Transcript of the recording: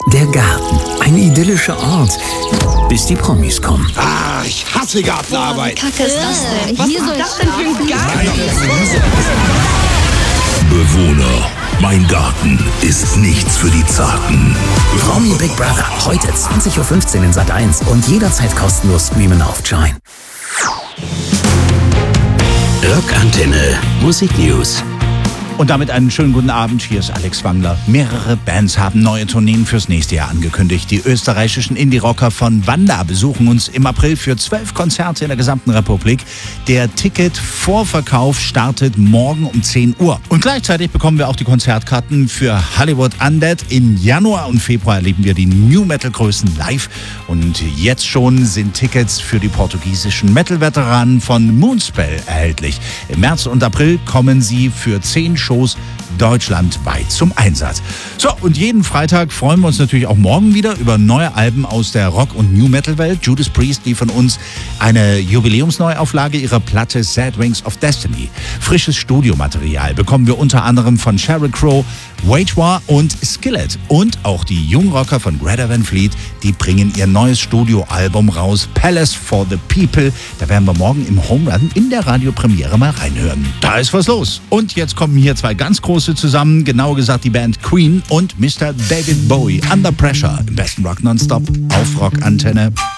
Der Garten. Ein idyllischer Ort, bis die Promis kommen. Ah, ich hasse Gartenarbeit. Wie kacke ist das denn? Was ist das denn für ein Garten? Bewohner, mein Garten ist nichts für die Zarten. Promi Big Brother. Heute 20.15 Uhr in Sat.1 und jederzeit kostenlos streamen auf Join. Rockantenne Musik News. Und damit einen schönen guten Abend. Hier ist Alex Wangler. Mehrere Bands haben neue Tourneen fürs nächste Jahr angekündigt. Die österreichischen Indie-Rocker von Wanda besuchen uns im April für 12 Konzerte in der gesamten Republik. Der Ticket-Vorverkauf startet morgen um 10 Uhr. Und gleichzeitig bekommen wir auch die Konzertkarten für Hollywood Undead. Im Januar und Februar erleben wir die New-Metal-Größen live. Und jetzt schon sind Tickets für die portugiesischen Metal-Veteranen von Moonspell erhältlich. Im März und April kommen sie für 10 Shows deutschlandweit zum Einsatz. So, und jeden Freitag freuen wir uns natürlich auch morgen wieder über neue Alben aus der Rock- und New-Metal-Welt. Judas Priest liefern uns eine Jubiläumsneuauflage ihrer Platte Sad Wings of Destiny. Frisches Studiomaterial bekommen wir unter anderem von Sheryl Crow, Wage War und Skillet. Und auch die Jungrocker von Greta Van Fleet, die bringen ihr neues Studioalbum raus, Palace for the People. Da werden wir morgen im Home Run in der Radiopremiere mal reinhören. Da ist was los. Und jetzt kommen hier zwei ganz große zusammen, genauer gesagt die Band Queen und Mr. David Bowie. Under Pressure im besten Rock Nonstop auf Rockantenne.